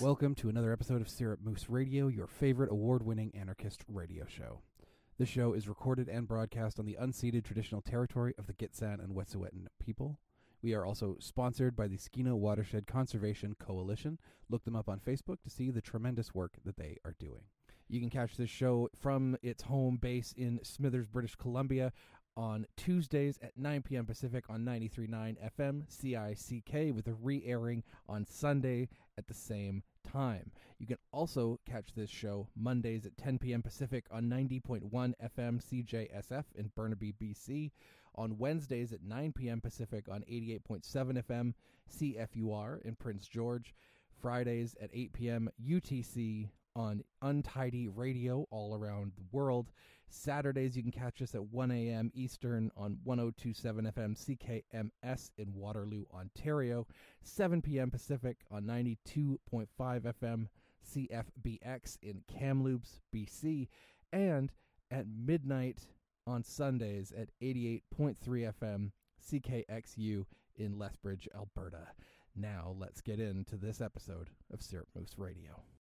Welcome to another episode of Syrup Moose Radio, your favorite award-winning anarchist radio show. This show is recorded and broadcast on the unceded traditional territory of the Gitxsan and Wet'suwet'en people. We are also sponsored by the Skeena Watershed Conservation Coalition. Look them up on Facebook to see the tremendous work that they are doing. You can catch this show from its home base in Smithers, British Columbia, on Tuesdays at 9 p.m. Pacific on 93.9 FM CICK, with a re-airing on Sunday at the same time. You can also catch this show Mondays at 10 p.m. Pacific on 90.1 FM CJSF in Burnaby, BC, on Wednesdays at 9 p.m. Pacific on 88.7 FM CFUR in Prince George, Fridays at 8 p.m. UTC on Untidy Radio all around the world. Saturdays you can catch us at 1 a.m. Eastern on 102.7 FM CKMS in Waterloo, Ontario, 7 p.m. Pacific on 92.5 FM CFBX in Kamloops, BC, and at midnight on Sundays at 88.3 FM CKXU in Lethbridge, Alberta. Now let's get into this episode of Syrup Moose Radio.